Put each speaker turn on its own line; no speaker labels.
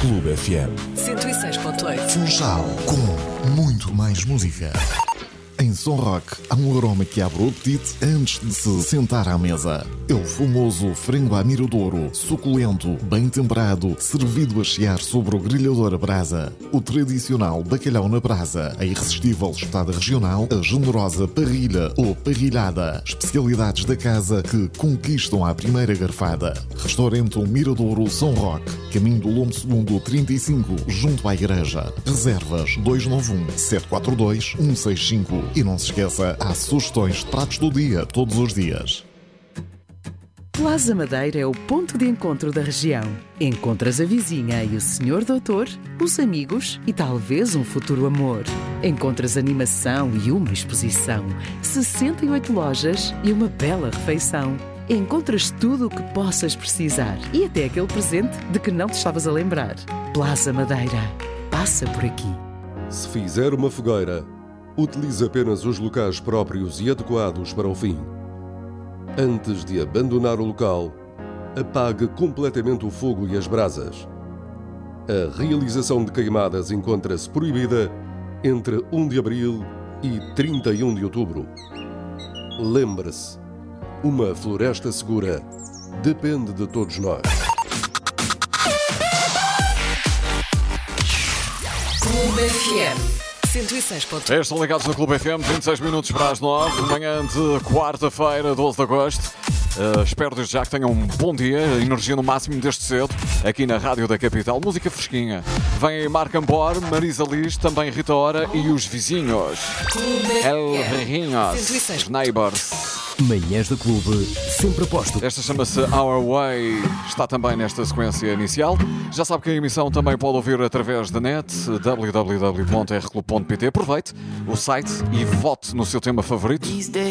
Clube FM
106.8.
Funchal com muito mais música. Em Som Rock há um aroma que abre o apetite antes de se sentar à mesa. É o famoso frango à miradouro, suculento, bem temperado, servido a chiar sobre o grelhador a brasa. O tradicional bacalhau na brasa, a irresistível espetada regional, a generosa parrilha ou parrilhada. Especialidades da casa que conquistam à primeira garfada. Restaurante Miradouro Som Rock, caminho do Lombo II 35, junto à igreja. Reservas 291-742-165. E não se esqueça, há sugestões de pratos do dia, todos os dias.
Plaza Madeira é o ponto de encontro da região. Encontras a vizinha e o senhor doutor, os amigos e talvez um futuro amor. Encontras animação e uma exposição, 68 lojas e uma bela refeição. Encontras tudo o que possas precisar e até aquele presente de que não te estavas a lembrar. Plaza Madeira. Passa por aqui.
Se fizer uma fogueira, utilize apenas os locais próprios e adequados para o fim. Antes de abandonar o local, apague completamente o fogo e as brasas. A realização de queimadas encontra-se proibida entre 1 de abril e 31 de outubro. Lembre-se, uma floresta segura depende de todos nós.
Clube FM 106.8.
Estão ligados no Clube FM, 26 minutos para as 9, manhã de quarta-feira, 12 de agosto. Espero desde já que tenham um bom dia, energia no máximo desde cedo, aqui na Rádio da Capital. Música fresquinha. Vem aí Marc Ambor, Marisa Liz, também Rita Ora e os vizinhos. El Vizinhos, os neighbors.
Manhãs do Clube, sempre aposto.
Esta chama-se Our Way, está também nesta sequência inicial. Já sabe que a emissão também pode ouvir através da net, www.rclub.pt. Aproveite o site e vote no seu tema favorito.